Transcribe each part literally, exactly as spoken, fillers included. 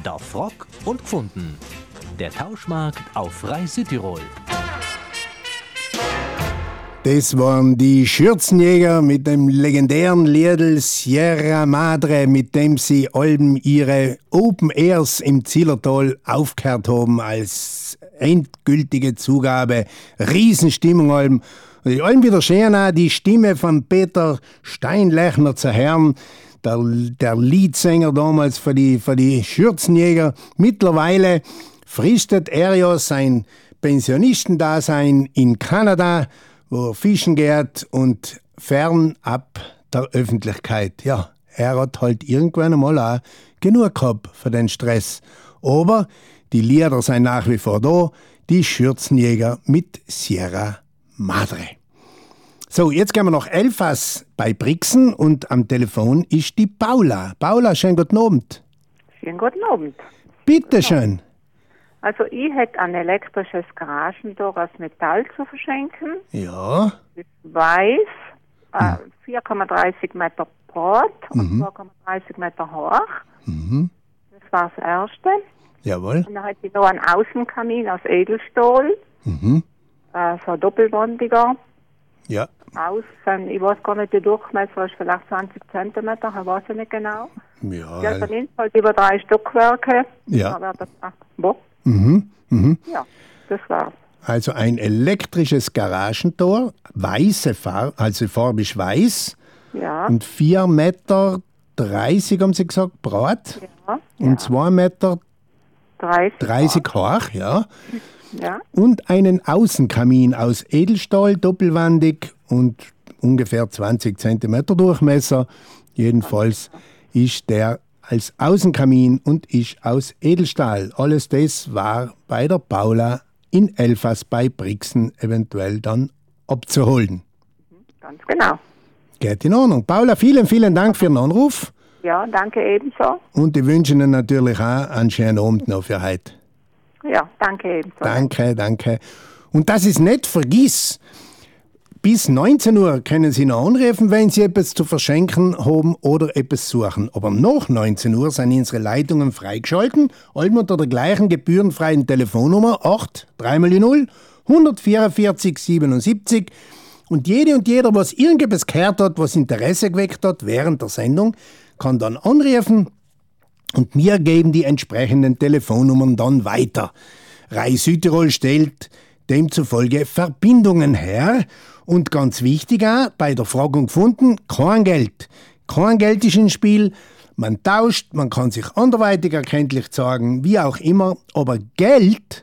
Da Frock und Gfunden. Der Tauschmarkt auf Freie Südtirol. Das waren die Schürzenjäger mit dem legendären Liedl Sierra Madre, mit dem sie Alben ihre Open Airs im Zillertal aufgehört haben als endgültige Zugabe. Riesenstimmung Alben. Und die Alben wieder schön auch die Stimme von Peter Steinlechner zu hören, der, der Leadsänger damals für die, für die Schürzenjäger. Mittlerweile fristet er ja sein Pensionistendasein in Kanada, wo er fischen geht und fernab der Öffentlichkeit. Ja, er hat halt irgendwann einmal auch genug gehabt für den Stress. Aber die Lieder sind nach wie vor da, die Schürzenjäger mit Sierra Madre. So, jetzt gehen wir nach Elfas bei Brixen und am Telefon ist die Paula. Paula, schönen guten Abend. Schönen guten Abend. Bitte schön. Also ich hätte ein elektrisches Garagentor aus Metall zu verschenken. Ja. Das weiß, äh, vier Komma dreißig Meter breit und Mhm. zwei Komma dreißig Meter hoch. Mhm. Das war das Erste. Jawohl. Und dann hätte ich noch einen Außenkamin aus Edelstahl, Mhm. äh, so ein doppelwandiger. Ja. Außen, ich weiß gar nicht, der Durchmesser ist vielleicht zwanzig Zentimeter, ich weiß ich nicht genau. Ja. Ja, dann sind halt über drei Stockwerke. Ja. Da wäre das, ach, wo? Mhm. Mhm. Ja, das war's. Also ein elektrisches Garagentor, weiße Farbe, also farbisch weiß Ja. und vier Meter dreißig haben sie gesagt, breit Ja. und zwei Meter dreißig. dreißig hoch, ja. Ja. Und einen Außenkamin aus Edelstahl, doppelwandig und ungefähr zwanzig Zentimeter Durchmesser. Jedenfalls ist der als Außenkamin und ist aus Edelstahl. Alles das war bei der Paula in Elfas bei Brixen eventuell dann abzuholen. Ganz genau. Geht in Ordnung. Paula, vielen, vielen Dank für den Anruf Ja, danke ebenso. und ich wünsche Ihnen natürlich auch einen schönen Abend noch für heute. Ja, danke ebenso. Danke, danke. Und das ist nicht vergiss. Bis neunzehn Uhr können Sie noch anrufen, wenn Sie etwas zu verschenken haben oder etwas suchen. Aber nach neunzehn Uhr sind unsere Leitungen freigeschalten, allem unter der gleichen gebührenfreien Telefonnummer acht drei null null eins vier vier siebenundsiebzig. Und jede und jeder, was irgendetwas gehört hat, was Interesse geweckt hat während der Sendung, kann dann anrufen und wir geben die entsprechenden Telefonnummern dann weiter. Rai Südtirol stellt demzufolge Verbindungen her. Und ganz wichtig auch, bei der Fragung gefunden, kein Geld. Kein Geld ist im Spiel. Man tauscht, man kann sich anderweitig erkenntlich sagen, wie auch immer. Aber Geld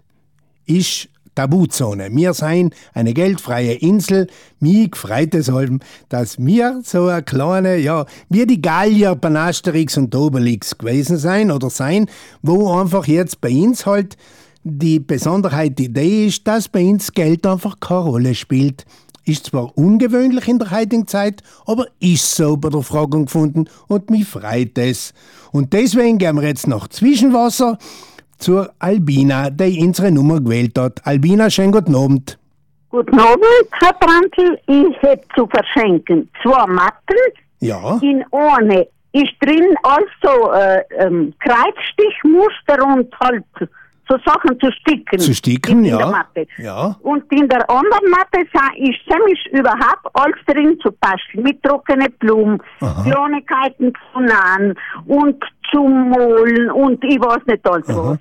ist Tabuzone. Wir sind eine geldfreie Insel. Mich freut es allem, dass wir so eine kleine, ja, wie die Gallier bei Asterix und Obelix gewesen sein oder sein, wo einfach jetzt bei uns halt die Besonderheit, die Idee ist, dass bei uns Geld einfach keine Rolle spielt. Ist zwar ungewöhnlich in der heutigen Zeit, aber ist so bei der Fragung gefunden und mich freut es. Und deswegen gehen wir jetzt nach Zwischenwasser zur Albina, die unsere Nummer gewählt hat. Albina, schönen guten Abend. Guten Abend, Herr Brandl. Ich hätte zu verschenken zwei Matten. Ja. In eine ist drin also äh, ähm, Kreuzstichmuster und halt so Sachen zu sticken. Zu sticken, in, in ja. Der Matte. Ja. Und in der anderen Matte ist ziemlich überhaupt alles drin zu basteln. Mit trockenen Blumen, Kleinigkeiten zu nähen und zu malen und ich weiß nicht alles was.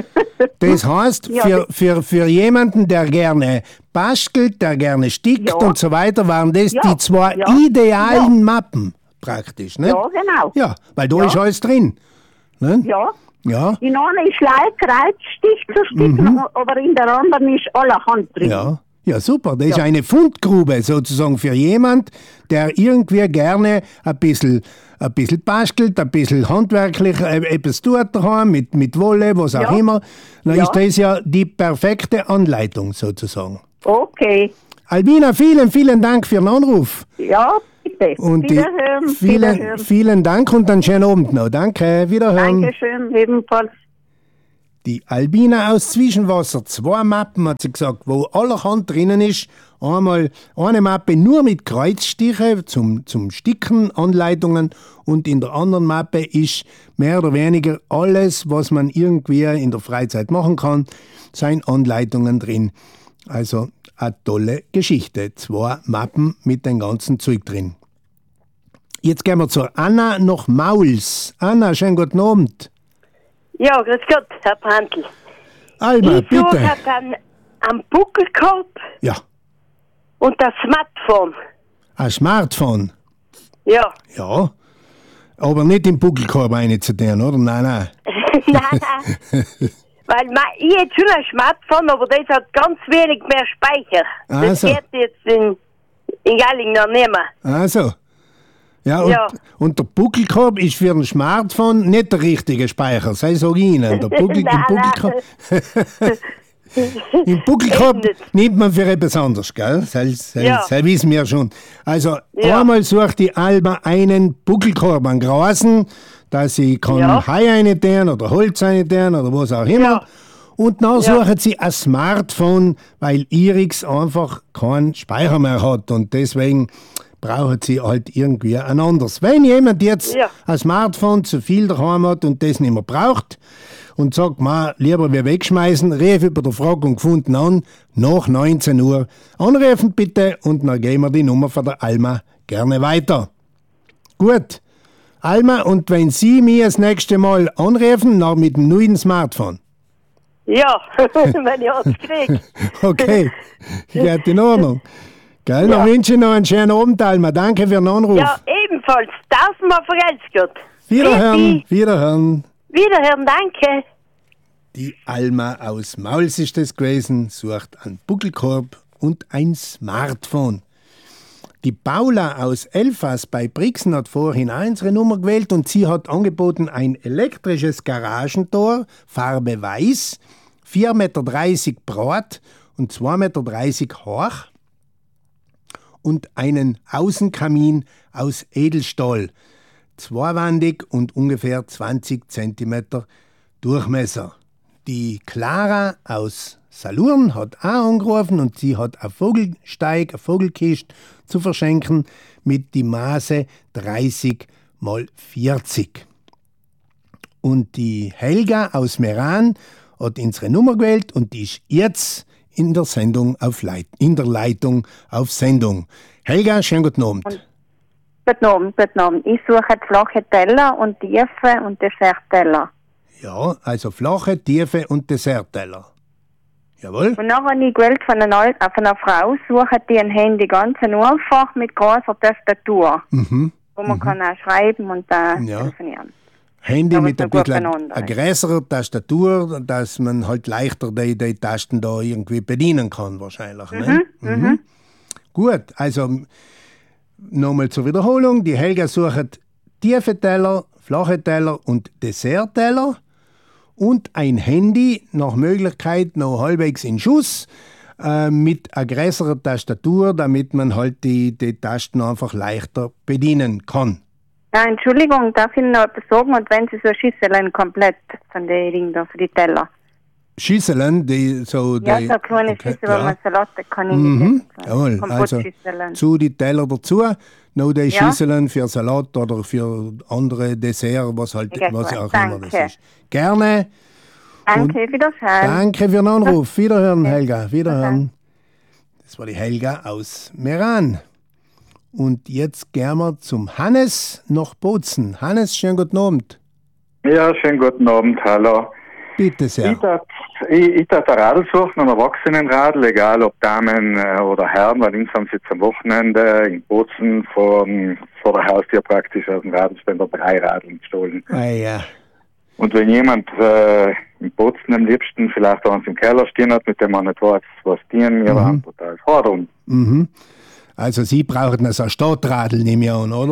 Das heißt, Ja, für, für, für jemanden, der gerne bastelt, der gerne stickt Ja. und so weiter, waren das Ja, die zwei ja, idealen Mappen praktisch, ne? Ja, genau. Ja, weil da Ja. ist alles drin. Ne? Ja. Ja. In einer ist leicht Kreuzstich zu sticken, aber in der anderen ist allerhand drin. Ja. Ja, super. Das ist eine Fundgrube sozusagen für jemand, der irgendwie gerne ein bisschen, ein bisschen bastelt, ein bisschen handwerklich äh, etwas tut daheim, mit, mit Wolle, was auch Ja. immer. Dann Ja. ist das ja die perfekte Anleitung sozusagen. Okay. Albina, vielen, vielen Dank für den Anruf. Ja, bitte. Und die, Wiederhören. vielen, Wiederhören. vielen Dank und einen schönen Abend noch. Danke, wiederhören. Dankeschön, ebenfalls. Die Albina aus Zwischenwasser, zwei Mappen, hat sie gesagt, wo allerhand drinnen ist. Einmal eine Mappe nur mit Kreuzstiche zum, zum Sticken, Anleitungen, und in der anderen Mappe ist mehr oder weniger alles, was man irgendwie in der Freizeit machen kann, sind Anleitungen drin. Also eine tolle Geschichte. Zwei Mappen mit dem ganzen Zeug drin. Jetzt gehen wir zur Anna nach Mauls. Anna, schönen guten Abend. Ja, grüß Gott, Herr Brandl. Alma, ich suche bitte. dann am Buckelkorb Ja, und das Smartphone. ein Smartphone. Ja. Ja, aber nicht im Buckelkorb rein zu tun, oder? Nein, nein. Nein, nein. Weil ma, ich hätte schon ein Smartphone, aber das hat ganz wenig mehr Speicher. Das Also. geht jetzt in, in Galling noch nicht mehr. Also. Ja, und, Ja. und der Buckelkorb ist für ein Smartphone nicht der richtige Speicher. Das sage ich Ihnen. Der Buckel, Nein, im Buckelkorb, im Buckelkorb Eben nicht. nimmt man für etwas anderes, gell? Das, das, Ja. das wissen wir schon. Also, Ja. einmal sucht die Alma einen Buckelkorb, einen großen, dass sie kann Ja. Hai reintun oder Holz reintun oder was auch immer. Ja. Und dann Ja. suchen sie ein Smartphone, weil Irix einfach keinen Speicher mehr hat. Und deswegen brauchen sie halt irgendwie ein anderes. Wenn jemand jetzt Ja. ein Smartphone zu viel daheim hat und das nicht mehr braucht und sagt, ma, lieber wir wegschmeißen, ruf über der Frage und gefunden an, nach neunzehn Uhr. Anrufen bitte und dann geben wir die Nummer von der Alma gerne weiter. Gut. Alma, und wenn Sie mir das nächste Mal anrufen, noch mit dem neuen Smartphone. Ja, wenn ich es kriege. Okay, geht in Ordnung. Gell, dann wünsche ich noch einen schönen Abend, Alma. Danke für den Anruf. Ja, ebenfalls. Tausendmal vergelt's Gott. Wiederhören, wiederhören. Wiederhören, danke. Die Alma aus Mauls ist das gewesen, sucht einen Buckelkorb und ein Smartphone. Die Paula aus Elfas bei Brixen hat vorhin unsere Nummer gewählt und sie hat angeboten ein elektrisches Garagentor, Farbe weiß, vier Meter dreißig breit und zwei Meter dreißig hoch und einen Außenkamin aus Edelstahl, zweiwandig und ungefähr zwanzig Zentimeter Durchmesser. Die Clara aus Salurn hat auch angerufen und sie hat ein Vogelsteig, eine Vogelkiste zu verschenken mit die Maße dreißig mal vierzig. Und die Helga aus Meran hat unsere Nummer gewählt und die ist jetzt in der Sendung auf Leit in der Leitung auf Sendung. Helga, schönen guten Abend. Guten Abend, guten Abend. Ich suche flache Teller und tiefe und Dessertteller. Ja, also flache, tiefe und Dessertteller. Jawohl. Und dann habe ich gewählt von einer, Al- äh, von einer Frau, suche die ein Handy ganz einfach mit großer Tastatur, Mhm. wo man kann auch schreiben und äh, Ja. telefonieren. Handy Aber mit so ein gut bisschen beieinander einer ist. größeren Tastatur, dass man halt leichter die, die Tasten da irgendwie bedienen kann wahrscheinlich. Ne? Mhm. Gut, also nochmal zur Wiederholung. Die Helga sucht tiefe Teller, flache Teller und Dessertteller und ein Handy, nach Möglichkeit noch halbwegs in Schuss, äh, mit einer größeren Tastatur, damit man halt die, die Tasten einfach leichter bedienen kann. Ja, Entschuldigung, darf ich noch etwas sagen? Und wenn Sie so Schüsseln komplett von den Dingen da für die Teller. Schüsseln, die so... Ja, die, so kleine okay, Schüssel, ja. wo man Salate kann in Mhm, die jawohl, also Kompottschüsseln. zu die Teller dazu, noch die Ja. Schüsseln für Salat oder für andere Dessert, was halt, Ja, was gut, auch immer das danke. ist. Gerne, Danke, wiedersehen. danke für den Anruf. Wiederhören, Helga, wiederhören. Das war die Helga aus Meran. Und jetzt gehen wir zum Hannes nach Bozen. Hannes, schönen guten Abend. Ja, schönen guten Abend, hallo. Bitte sehr. Ich darf ich, ich darf ein Radl suchen, ein Erwachsenenradl, egal ob Damen äh, oder Herren, weil links haben sie jetzt am Wochenende in Bozen vor, vor der Haustür praktisch aus dem Radlständer drei Radeln gestohlen. Ah, ja. Und wenn jemand äh, in Bozen am liebsten vielleicht auch eins im Keller stehen hat, mit dem man nicht weiß, was dienen, wir waren total fordern. Mhm. Also Sie brauchen also ein Stadtradl, nehme ich an, oder?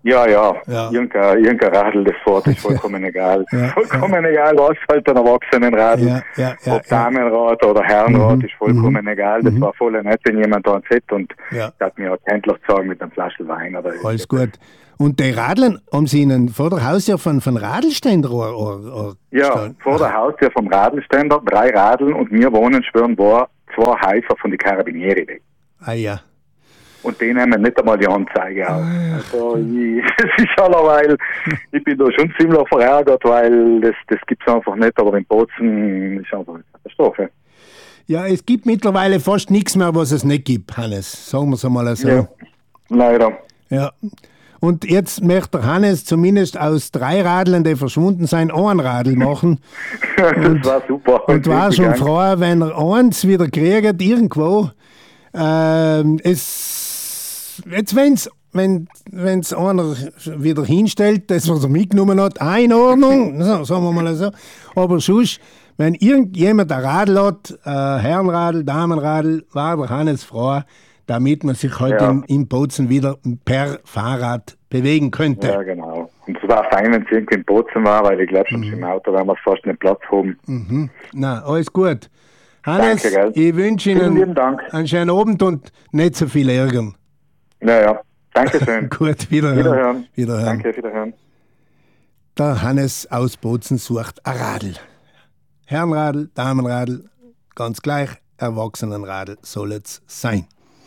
Ja, ja, Ja. Irgendein, irgendein Radl, das fährt, ist vollkommen egal. Ja, vollkommen egal, was halt ein Erwachsenenradl, Ja, ja, ja, ob ja. Damenrad oder Herrenrad, Mhm, ist vollkommen mhm, egal. Das mhm. war voll nett, wenn jemand da sitzt und Ja. hat mir auch endlich sagen mit einem Flaschel Wein oder Alles gut. Und die Radeln, haben Sie Ihnen vor der Haustür von, von Radelständer or, or, or Ja, gestellt? vor der Haustür vom Radelständer, drei Radeln und wir wohnen schwören war zwei Häuser von den Carabinieri weg. Ah ja. Und die nehmen nicht einmal die Anzeige auf. Also ich, das ist allerweil, ich bin da schon ziemlich verärgert, weil das, das gibt es einfach nicht, aber in Bozen ist einfach eine Katastrophe. Ja, es gibt mittlerweile fast nichts mehr, was es nicht gibt, Hannes. Sagen wir es einmal so. Ja, leider. Ja. Und jetzt möchte der Hannes zumindest aus drei Radeln, die verschwunden sind, ein Radl machen. Das war super. Und war schon Dank. froh, wenn er eins wieder kriegt, irgendwo. Ähm, es, jetzt, wenn's, wenn es einer wieder hinstellt, das, was er mitgenommen hat, auch in Ordnung, so, sagen wir mal so. Aber sonst, wenn irgendjemand ein Radl hat, äh, Herrenradl, Damenradl, war der Hannes froh, damit man sich halt Ja. in, in Bozen wieder per Fahrrad bewegen könnte. Ja, genau. Und es war fein, wenn es irgendwie in Bozen war, weil ich glaube, schon im Auto werden wir fast nicht Platz haben. Mhm. Na, alles gut. Hannes, Danke, gell? ich wünsche Vielen Ihnen lieben Dank. einen schönen Abend und nicht so viel Ärger. Naja, danke schön. Gut, wiederhören. Wiederhören. Wiederhören. Danke, wiederhören. Der Hannes aus Bozen sucht ein Radl. Herrenradl, Damenradl, ganz gleich, Erwachsenenradl soll es sein.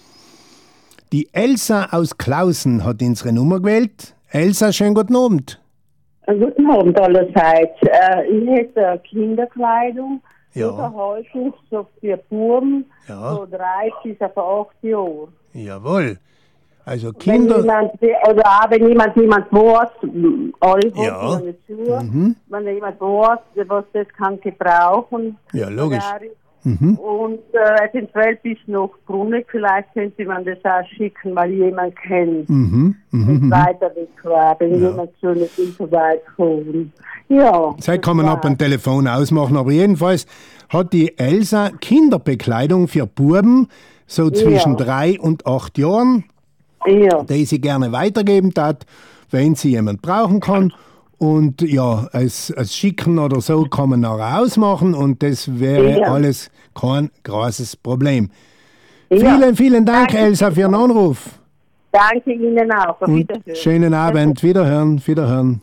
Die Elsa aus Klausen hat unsere Nummer gewählt. Elsa, schönen guten Abend. Guten Abend allerseits. Äh, ich hätte Kinderkleidung. Ja. Oder häufig so für Buben, Ja. so drei bis auf acht Jahre. Jawohl. Also Wenn Kinder. jemand, oder auch wenn jemand jemand weiß, alle Ja. haben nicht zu, Mhm. wenn jemand weiß, was das kann gebrauchen. Ja, logisch. wäre. Mhm. Und äh, eventuell bis nach Bruneck, vielleicht könnte man das auch schicken, weil jemand kennt. Mhm. Mhm. Mhm. Mhm. Weiter weg war, wenn Ja. jemand so nicht so weit kommt. Ja. Das das kann man ab war's. dem Telefon ausmachen, aber jedenfalls hat die Elsa Kinderbekleidung für Buben so zwischen Ja. drei und acht Jahren, Ja. die sie gerne weitergeben tat, wenn sie jemand brauchen kann. Und ja, als, als Schicken oder so kann man nachher ausmachen und das wäre Ja. alles kein großes Problem. Ja. Vielen, vielen Dank, Danke. Elsa, für den Anruf. Danke Ihnen auch. Auf Und Wiedersehen. schönen Abend. Wiederhören, wiederhören.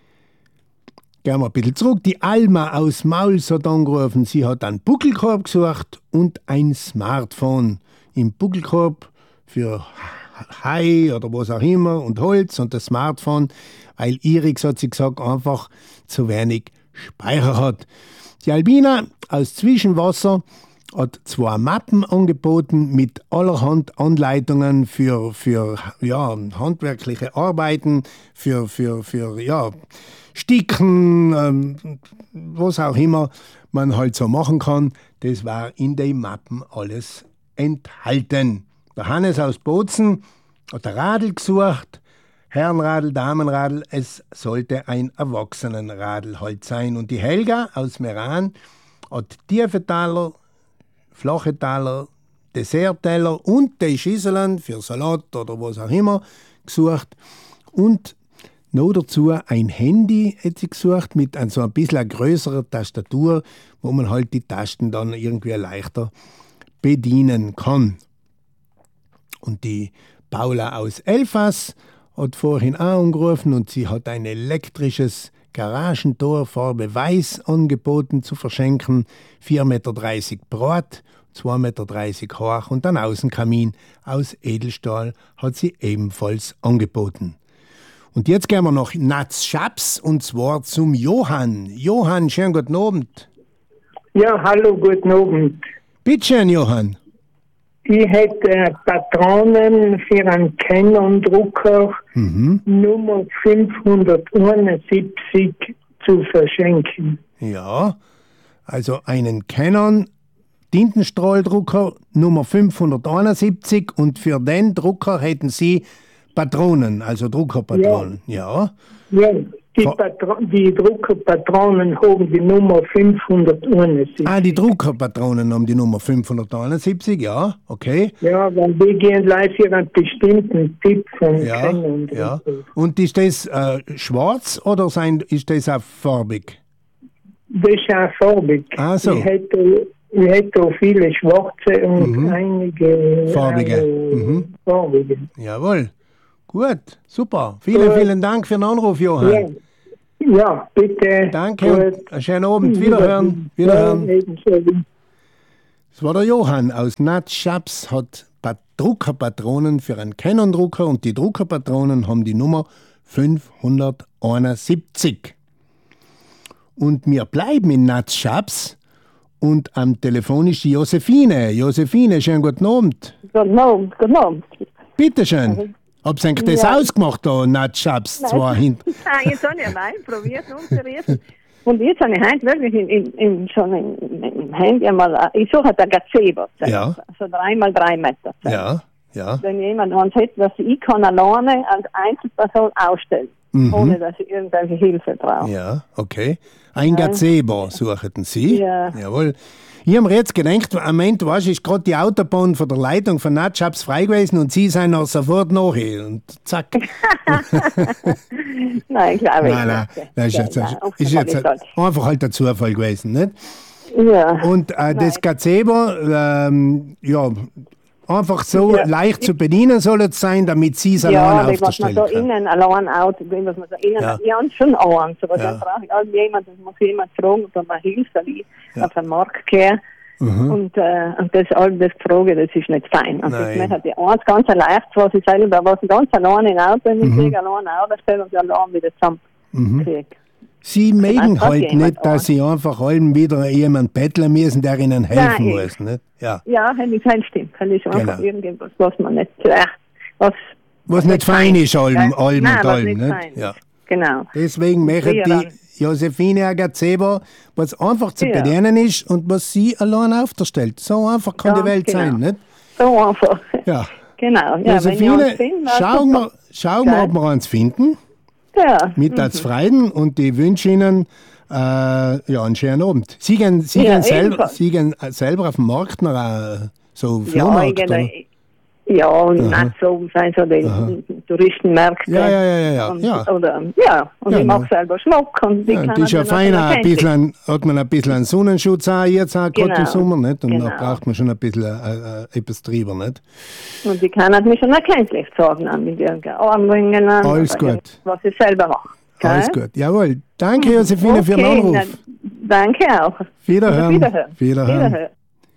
Gehen wir ein bisschen zurück. Die Alma aus Mauls hat angerufen. Sie hat einen Buckelkorb gesucht und ein Smartphone. Im Buckelkorb für Hai oder was auch immer und Holz und das Smartphone, weil Iris, hat sie gesagt, einfach zu wenig Speicher hat. Die Albina aus Zwischenwasser hat zwei Mappen angeboten mit allerhand Anleitungen für, für ja, handwerkliche Arbeiten, für, für, für ja, Sticken, ähm, was auch immer man halt so machen kann. Das war in den Mappen alles enthalten. Der Hannes aus Bozen hat ein Radl gesucht, Herrenradl, Damenradl, es sollte ein Erwachsenenradl halt sein. Und die Helga aus Meran hat tiefe Taler, flache Taler, Dessertteller und die Schüsseln für Salat oder was auch immer gesucht. Und noch dazu ein Handy hat sie gesucht mit so ein bisschen größerer Tastatur, wo man halt die Tasten dann irgendwie leichter bedienen kann. Und die Paula aus Elfas hat vorhin auch angerufen und sie hat ein elektrisches Garagentor Farbe Weiß angeboten zu verschenken. vier Meter dreißig breit, zwei Meter dreißig hoch und ein Außenkamin aus Edelstahl hat sie ebenfalls angeboten. Und jetzt gehen wir nach Natz-Schaps und zwar zum Johann. Johann, schönen guten Abend. Ja, hallo, guten Abend. Bitte schön, Johann. Ich hätte Patronen für einen Canon-Drucker Mhm. Nummer fünfhunderteinundsiebzig zu verschenken. Ja, also einen Canon Tintenstrahldrucker Nummer fünfhunderteinundsiebzig und für den Drucker hätten Sie Patronen, also Druckerpatronen. Ja. Ja, Die, Patro die Druckerpatronen haben die Nummer fünfhunderteinundsiebzig. Ah, die Druckerpatronen haben die Nummer fünfhunderteinundsiebzig, ja, okay. Ja, weil die gehen gleich für einen bestimmten Typ von Ja, Canon. ja. Und ist das äh, schwarz oder sein, ist das auch farbig? Das ist auch farbig. Ah, so. Ich hätte, ich hätte auch viele schwarze und Mhm. einige Farbige. äh, Mhm. farbige. Jawohl. Gut, super. Vielen, Gut. vielen Dank für den Anruf, Johann. Ja. Ja, bitte. Danke Gut. und einen schönen Abend. Wiederhören. Wiederhören. Ja, ebenso. Das war der Johann aus Natschabs, hat Pat- Druckerpatronen für einen Canon-Drucker und die Druckerpatronen haben die Nummer fünfhunderteinundsiebzig. Und wir bleiben in Natschabs und am Telefon ist die Josephine. Josephine, schönen guten Abend. Guten Abend, guten Abend. Bitte schön. Hab's eigentlich das Ja. ausgemacht, da Natschabs, zwar hinten. Ah, jetzt habe ich allein probiert umzurufen. Und jetzt habe ich heute wirklich in, in, in, schon in, im Handy einmal, ich suche den Gazebo, Ja. also drei mal drei Meter. Ja, ja. Wenn jemand eins hätte, dass ich kann alleine als Einzelperson ausstellen, Mhm. ohne dass ich irgendwelche Hilfe brauche. Ja, okay. Ein Gazebo suchten Sie. Ja. Jawohl. Ich habe mir jetzt gedacht, am Ende weißt, ist gerade die Autobahn von der Leitung von Natschabs frei gewesen und Sie sind noch sofort nachher. Und zack. Nein, glaube ich Nein, nein, nicht. das ist Ja, jetzt, nein, ist jetzt offenbar nicht. einfach halt der Zufall gewesen. Nicht? Ja. Und äh, das Gazebo, ähm, ja, einfach so Ja. leicht zu bedienen soll es sein, damit Sie es Ja, alleine wie was man aufstellen so können. innen allein out, wie was man so innen, Ja. ja, und schon eins, aber Ja. dann brauche ich halt jemand, das muss jemand fragen, ob er mir hilft, weil ich Ja. auf den Markt gehe. Mhm. Und, äh, und das all das Fragen, das ist nicht fein. Und Nein. das hat die eins ganz leicht, was ich selber, was ich ganz allein in Auto in Mhm. kriege, allein Auto stelle und allein wieder zusammen Mhm. kriege. Sie mögen hat halt jemand nicht, dass an. Sie einfach allen wieder jemand betteln müssen, der Ihnen helfen Nein, muss. Nicht? Ja. Ja, wenn ich kein stimmt, kann ich einfach Genau. irgendwas, was man nicht, äh, was, Was nicht fein ist, allem, Gell? allem Nein, und was allem. nicht Nicht? fein ist. Ja. Genau. Deswegen machen Früher die dann. Josephine ein Gazebo, was einfach zu Ja. bedienen ist und was sie allein aufstellt. So einfach kann Ganz die Welt genau. sein. Nicht? So einfach. Ja. Genau. Ja, Josephine, wenn ich eins finde, schauen wir, schauen wir, Gell? ob wir eins finden. Ja. Mit als Freuden und ich wünsche Ihnen äh, ja, einen schönen Abend. Sie gehen, Sie Ja, gehen, selber, ebenfalls. Sie gehen selber auf dem Markt noch äh, so Ja, Flohmarkt? ich, oder? ja, und Aha. nicht so sein, so die Touristenmärkte. Ja, ja, ja, ja, ja. Und, ja. Oder, ja, und Ja, ich ne. mache selber Schmuck. Und die Ja, kann das ist ja man dann fein, auch ein bisschen, hat man ein bisschen einen Sonnenschutz auch jetzt auch gerade im Genau, Sommer, nicht? Und genau. da braucht man schon ein bisschen äh, äh, etwas drüber, nicht? Und die kann halt mich schon erkenntlich sagen, an mit ihren Armbringen. an, Alles oder gut. Was ich selber mache. Gell? Alles gut, jawohl. Danke, Josephine, für den Okay, Anruf. na, danke auch. Wiederhören. Wiederhören. Wiederhören. Wiederhören.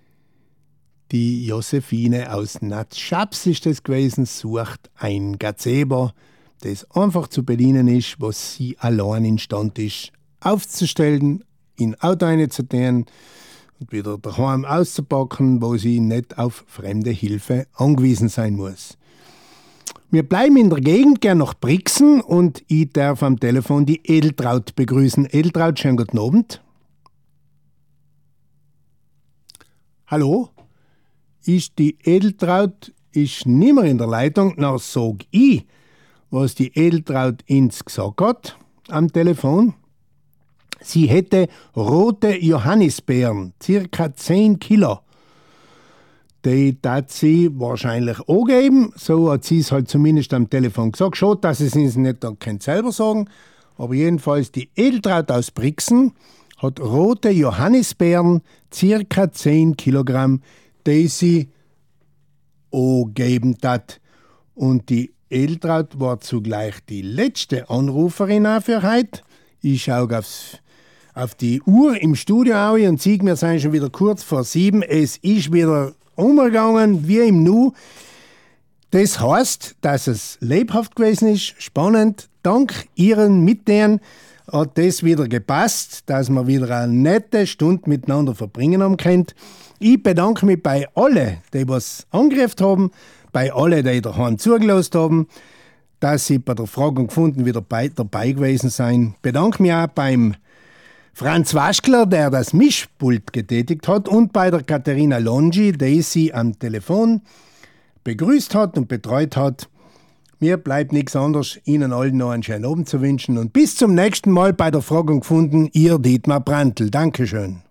Die Josephine aus Natschabs ist das gewesen, sucht ein Gazebo, das einfach zu bedienen ist, was sie allein in Stand ist, aufzustellen, in Auto reinzutun und wieder daheim auszupacken, wo sie nicht auf fremde Hilfe angewiesen sein muss. Wir bleiben in der Gegend, gern nach Brixen und ich darf am Telefon die Edeltraut begrüßen. Edeltraut, schönen guten Abend. Hallo? Ist die Edeltraut ist nicht mehr in der Leitung, dann sag ich, was die Edeltraut ins gesagt hat am Telefon. Sie hätte rote Johannisbeeren, circa zehn Kilo. Die tat sie wahrscheinlich angeben, so hat sie es halt zumindest am Telefon gesagt. Schon, dass sie es nicht dann könnt selber sagen, aber jedenfalls die Edeltraut aus Brixen hat rote Johannisbeeren, circa zehn Kilogramm, die sie angeben hat. Und die Edeltraut war zugleich die letzte Anruferin auch für heute. Ich schaue aufs, auf die Uhr im Studio auch und sehe, wir sind schon wieder kurz vor sieben. Es ist wieder umgegangen, wie im Nu. Das heißt, dass es lebhaft gewesen ist, spannend. Dank Ihren Mitdehern hat das wieder gepasst, dass wir wieder eine nette Stunde miteinander verbringen haben können. Ich bedanke mich bei allen, die was angegriffen haben, bei allen, die daheim zugelassen haben, dass sie bei der Frage gefunden wieder dabei, dabei gewesen sind. Ich bedanke mich auch beim Franz Waschler, der das Mischpult getätigt hat, und bei der Katharina Longi, die sie am Telefon begrüßt hat und betreut hat. Mir bleibt nichts anderes, Ihnen allen noch einen schönen Abend zu wünschen und bis zum nächsten Mal bei der Frage gefunden, Ihr Dietmar Brandl. Dankeschön.